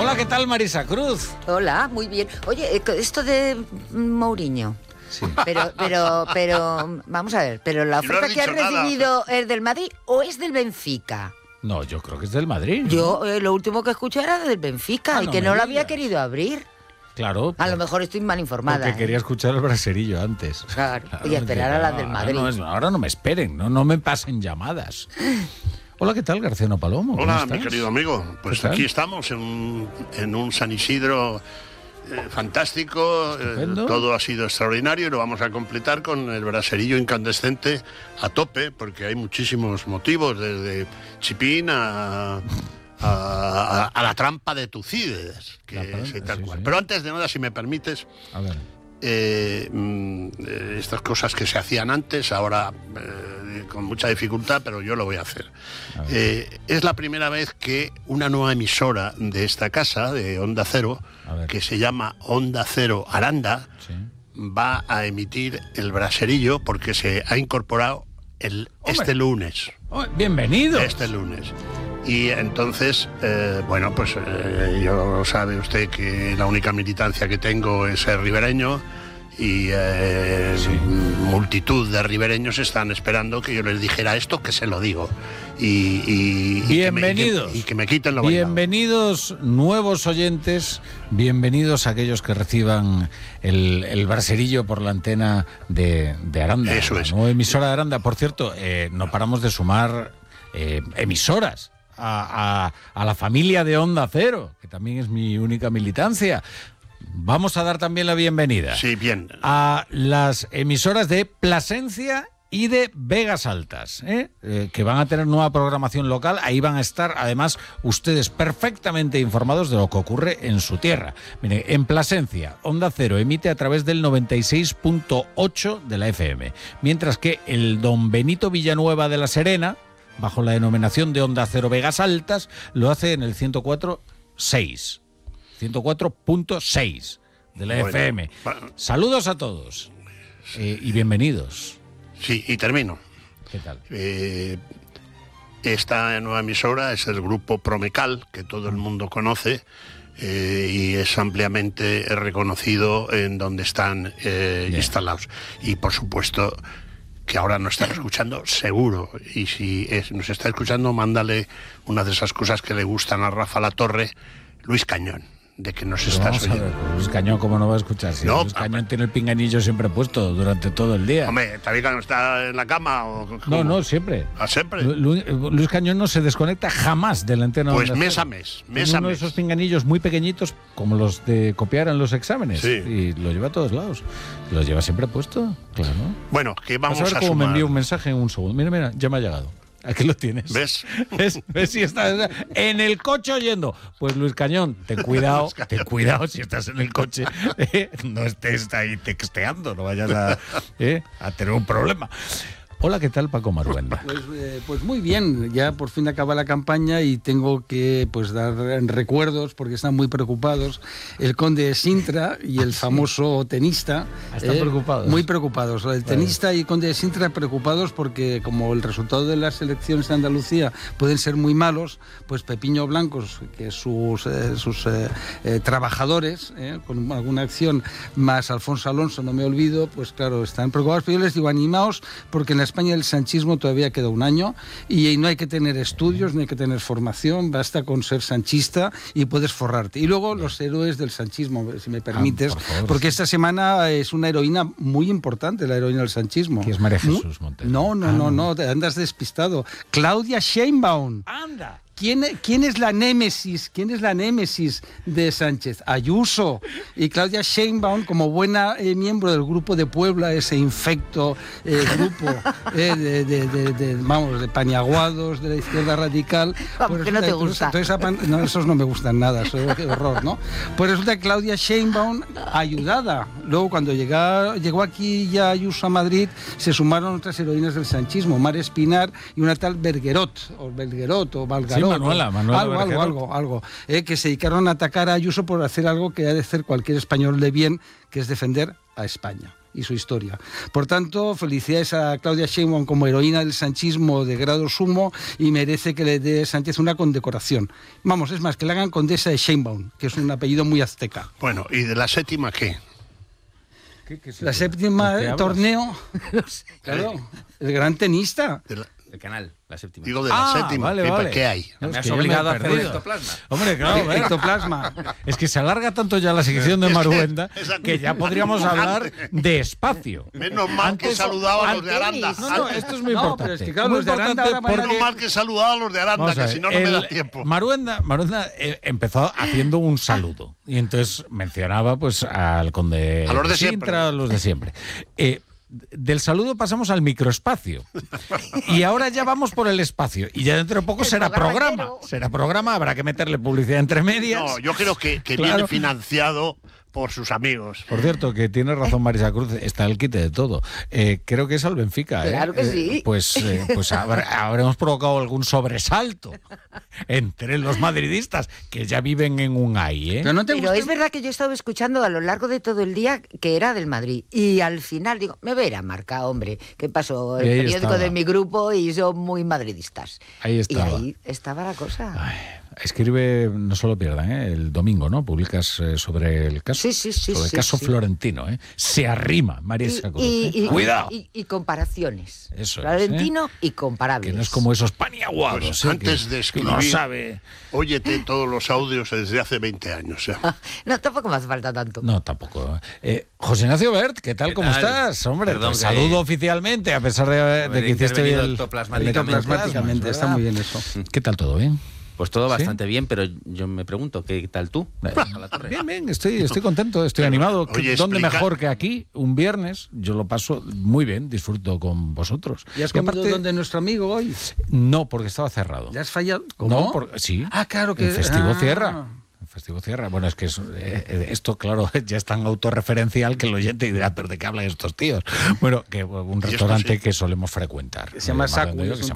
Hola, ¿qué tal, Marisa Cruz? Hola, muy bien. Oye, esto de Mourinho. Sí. Pero, vamos a ver, ¿pero la oferta que has recibido es del Madrid o es del Benfica? No, yo creo que es del Madrid. Yo lo último que escuché era del Benfica y que no lo había querido abrir. Claro. A lo mejor estoy mal informada. Porque quería escuchar el braserillo antes. Claro, y esperar a las del Madrid. Ahora no me esperen, no me pasen llamadas. Hola, ¿qué tal, García Palomo? Hola, mi querido amigo. Pues aquí estamos en un San Isidro fantástico. Todo ha sido extraordinario y lo vamos a completar con el braserillo incandescente a tope, porque hay muchísimos motivos, desde Chipín a la trampa de Tucídides, que es tal cual. Sí. Pero antes de nada, si me permites, a ver. Estas cosas que se hacían antes, ahora con mucha dificultad, pero yo lo voy a hacer. Es la primera vez que una nueva emisora de esta casa, de Onda Cero, que se llama Onda Cero Aranda, sí, va a emitir el braserillo porque se ha incorporado este lunes. ¡Bienvenido! Este lunes. Y entonces, yo sabe usted que la única militancia que tengo es ser ribereño y multitud de ribereños están esperando que yo les dijera esto, que se lo digo. Bienvenidos. Y que me quiten lo bailado. Bienvenidos nuevos oyentes, bienvenidos a aquellos que reciban el braserillo por la antena de Aranda. Eso es. Nueva emisora de Aranda. Por cierto, no paramos de sumar emisoras a la familia de Onda Cero, que también es mi única militancia. Vamos a dar también la bienvenida, sí, bien, a las emisoras de Plasencia y de Vegas Altas, que van a tener nueva programación local. Ahí van a estar, además, ustedes perfectamente informados de lo que ocurre en su tierra. Mire, en Plasencia, Onda Cero emite a través del 96.8 de la FM, mientras que el Don Benito Villanueva de la Serena, bajo la denominación de Onda Cero Vegas Altas, lo hace en el 104.6 de la FM. Saludos a todos y bienvenidos. Sí, y termino. ¿Qué tal? Esta nueva emisora es el grupo Promecal, que todo el mundo conoce, y es ampliamente reconocido en donde están instalados. Y por supuesto que ahora nos están escuchando, seguro. Y si nos está escuchando, mándale una de esas cosas que le gustan a Rafa Latorre, Luis Cañón, de que nos estás oyendo. Luis Cañón, ¿cómo no va a escuchar? Si no, Luis Cañón tiene el pinganillo siempre puesto durante todo el día. Hombre, ¿también cuando está en la cama? No, siempre. ¿Ah, siempre? Luis Cañón no se desconecta jamás de la antena. Pues mes a mes. Uno de esos pinganillos muy pequeñitos, como los de copiar en los exámenes. Sí. Y lo lleva a todos lados. Los lleva siempre puesto, claro. Bueno, que vamos a ver cómo sumar. me envió un mensaje en un segundo. Mira, ya me ha llegado. Aquí lo tienes. ¿Ves? ¿Ves si estás en el coche oyendo? Pues Luis Cañón, ten cuidado si estás en el coche, no estés ahí texteando, no vayas a tener un problema. Hola, ¿qué tal, Paco Maruenda? Pues muy bien, ya por fin acaba la campaña y tengo que dar recuerdos porque están muy preocupados el conde de Sintra y el famoso tenista. ¿Están preocupados? Muy preocupados. El tenista y el conde de Sintra preocupados porque como el resultado de las elecciones de Andalucía pueden ser muy malos, pues Pepiño Blancos, que sus trabajadores, con alguna acción, más Alfonso Alonso, no me olvido, pues claro, están preocupados. Pero yo les digo, animaos, porque en la España del sanchismo todavía queda un año y no hay que tener estudios, no hay que tener formación, basta con ser sanchista y puedes forrarte. Y luego los héroes del sanchismo, si me permites, porque esta semana es una heroína muy importante, la heroína del sanchismo. ¿Que es María Jesús Montero? No, te andas despistado. Claudia Sheinbaum. ¡Anda! ¿Quién es la némesis? ¿Quién es la némesis de Sánchez? Ayuso. Y Claudia Sheinbaum, como buena miembro del grupo de Puebla, ese infecto grupo de paniaguados de la izquierda radical. Pues ¿qué no te gusta? No, esos no me gustan nada, eso es horror, ¿no? Pues resulta que Claudia Sheinbaum, ayudada. Luego, cuando llegó aquí ya Ayuso a Madrid, se sumaron otras heroínas del sanchismo, Mar Espinar y una tal Bergerot o Valgaró. Sí, Manuela algo, que se dedicaron a atacar a Ayuso por hacer algo que ha de hacer cualquier español de bien, que es defender a España. y su historia. Por tanto, felicidades a Claudia Sheinbaum como heroína del sanchismo de grado sumo y merece que le dé Sánchez una condecoración. Vamos, es más, que le hagan condesa de Sheinbaum, que es un apellido muy azteca. Bueno, ¿y de la séptima qué? La séptima torneo, claro, el gran tenista. El canal, la séptima. Digo de la séptima, vale. ¿Qué hay? No, me has obligado a hacer el ectoplasma. Hombre, claro, Ectoplasma. Es que se alarga tanto ya la sección de Maruenda que ya podríamos hablar de espacio. Menos mal que saludaba a los de Aranda. No, esto es muy importante. Pero es que claro, Muy los de Aranda importante ahora van a Menos mal que saludaba a los de Aranda, que si no, no me da tiempo. Maruenda empezó haciendo un saludo y entonces mencionaba pues al conde A los de Sintra, siempre. a los de siempre. Del saludo pasamos al microespacio y ahora ya vamos por el espacio y ya dentro de poco será programa, habrá que meterle publicidad entre medias. No, yo creo que Claro. viene financiado por sus amigos. Por cierto, que tiene razón Marisa Cruz, está el quite de todo. Creo que es al Benfica. Claro que sí. Pues habremos provocado algún sobresalto entre los madridistas que ya viven en un ay. Pero es verdad que yo he estado escuchando a lo largo de todo el día que era del Madrid y al final digo, me verá marca, hombre, ¿qué pasó? El Y ahí periódico estaba. de mi grupo y son muy madridistas. Ahí estaba. Y ahí estaba la cosa. Ay, escribe, no se lo pierdan, el domingo, ¿no? Publicas sobre el caso. Sí, sobre el caso florentino, Se arrima Marisa Cruz. Cuidado. Y comparaciones. Eso es, Florentino y comparables. Que no es como esos paniaguados. Pues antes de que escribir, no sabe. óyete todos los audios desde hace 20 años. No, tampoco me hace falta tanto. No, tampoco. José Ignacio Bert, ¿qué tal? ¿Cómo estás? Hombre, Perdón, te saludo oficialmente, a pesar de que hiciste hoy el Ectoplasmáticamente, está muy bien eso. ¿Qué tal todo? ¿Bien? Pues todo bastante bien, pero yo me pregunto, ¿qué tal tú? A la torre. Bien, estoy contento, estoy animado. Oye, ¿Dónde explica- mejor que aquí? Un viernes, yo lo paso muy bien, disfruto con vosotros. ¿Y has Y comido aparte- donde nuestro amigo hoy? No, porque estaba cerrado. ¿Ya has fallado? No, sí. Ah, claro que... El festivo ah. cierra. El festivo cierra. Bueno, es que esto, claro, ya es tan autorreferencial que el oyente dirá, ¿pero de qué hablan estos tíos? Bueno, que un restaurante que solemos frecuentar. Se llama Saku, que es se un